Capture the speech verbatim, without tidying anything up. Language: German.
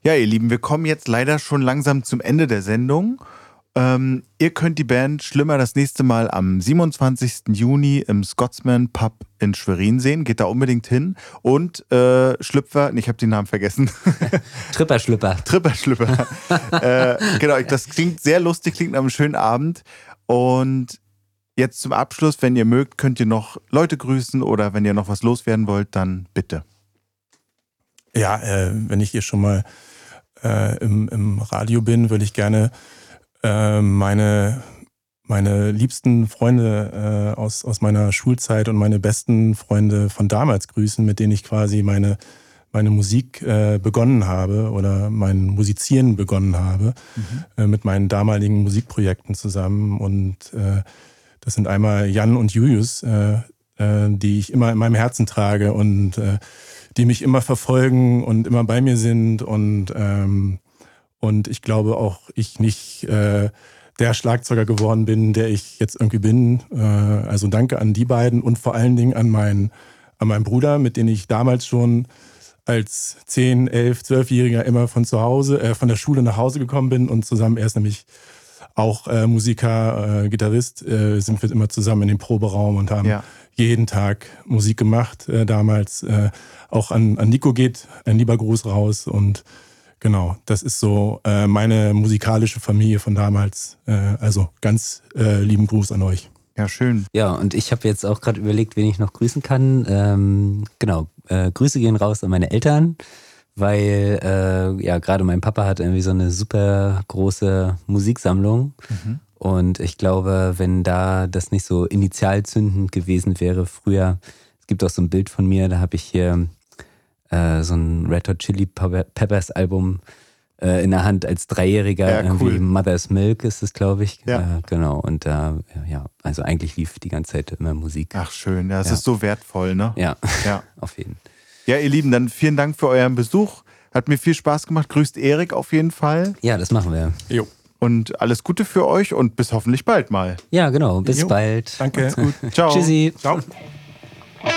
Ja, ihr Lieben, wir kommen jetzt leider schon langsam zum Ende der Sendung. Ähm, ihr könnt die Band Schlimmer das nächste Mal am siebenundzwanzigsten Juni im Scotsman Pub in Schwerin sehen. Geht da unbedingt hin. Und äh, Schlüpfer, ich habe den Namen vergessen. Tripperschlüpper. Tripperschlüpper. äh, genau, das klingt sehr lustig, klingt nach einem schönen Abend. Und jetzt zum Abschluss, wenn ihr mögt, könnt ihr noch Leute grüßen oder wenn ihr noch was loswerden wollt, dann bitte. Ja, äh, wenn ich hier schon mal äh, im, im Radio bin, würde ich gerne äh, meine, meine liebsten Freunde äh, aus, aus meiner Schulzeit und meine besten Freunde von damals grüßen, mit denen ich quasi meine, meine Musik äh, begonnen habe oder mein Musizieren begonnen habe, mhm. äh, mit meinen damaligen Musikprojekten zusammen. Und äh, das sind einmal Jan und Julius, äh, äh, die ich immer in meinem Herzen trage und äh, die mich immer verfolgen und immer bei mir sind und ähm, und ich glaube auch, ich nicht äh, der Schlagzeuger geworden bin, der ich jetzt irgendwie bin. Äh, also danke an die beiden und vor allen Dingen an meinen an meinen Bruder, mit dem ich damals schon als zehn, elf, zwölfjähriger immer von zu Hause, äh, von der Schule nach Hause gekommen bin und zusammen, er ist nämlich auch äh, Musiker, äh, Gitarrist, äh, sind wir immer zusammen in dem Proberaum und haben ja. jeden Tag Musik gemacht äh, damals. Äh, auch an, an Nico geht ein lieber Gruß raus und genau, das ist so äh, meine musikalische Familie von damals. Äh, also ganz äh, lieben Gruß an euch. Ja, schön. Ja, und ich habe jetzt auch gerade überlegt, wen ich noch grüßen kann. Ähm, genau, äh, Grüße gehen raus an meine Eltern, weil äh, ja gerade mein Papa hat irgendwie so eine super große Musiksammlung. Mhm. Und ich glaube, wenn da das nicht so initialzündend gewesen wäre früher, es gibt auch so ein Bild von mir, da habe ich hier äh, so ein Red Hot Chili Peppers Album äh, in der Hand als Dreijähriger, ja, irgendwie cool. Mother's Milk ist es, glaube ich. Ja. Äh, genau, und da, äh, ja, also eigentlich lief die ganze Zeit immer Musik. Ach schön, ja, das ja. ist so wertvoll, ne? Ja, ja. auf jeden Fall. Ja, ihr Lieben, dann vielen Dank für euren Besuch. Hat mir viel Spaß gemacht. Grüßt Erik auf jeden Fall. Ja, das machen wir. Jo. Und alles Gute für euch und bis hoffentlich bald mal. Ja, genau. Bis jo. bald. Danke. Macht's gut. Ciao. Tschüssi. Ciao.